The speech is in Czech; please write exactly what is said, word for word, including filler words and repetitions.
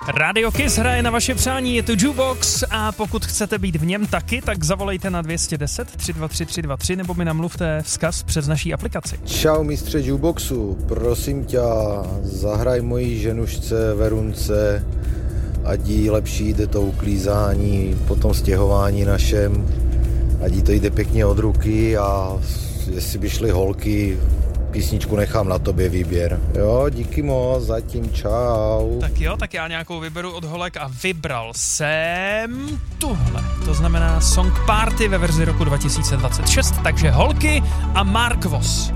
Radio Kiss hraje na vaše přání, je to Jukebox a pokud chcete být v něm taky, tak zavolejte na dvě stě deset, tři dva tři, tři dva tři nebo mi namluvte vzkaz přes naší aplikaci. Čau mistře Jukeboxu, prosím tě, zahraj mojí ženušce Verunce, ať jí lepší jde to uklízání, potom stěhování našem, ať jí to jde pěkně od ruky a jestli by šly holky, písničku nechám na tobě výběr. Jo, díky moc, zatím čau. Tak jo, tak já nějakou vyberu od holek a vybral jsem tuhle. To znamená Song Party ve verzi roku dva tisíce dvacet šest, takže holky a Mark Voss.